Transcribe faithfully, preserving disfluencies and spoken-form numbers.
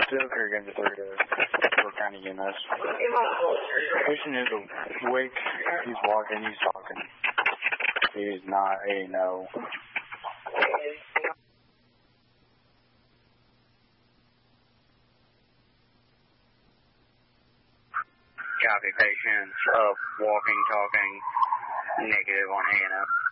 Joker against the three of we're kind of getting us. Christian is awake. He's walking. He's talking. He's not a no. Copy, patients. Up, walking, talking. Negative on hanging up.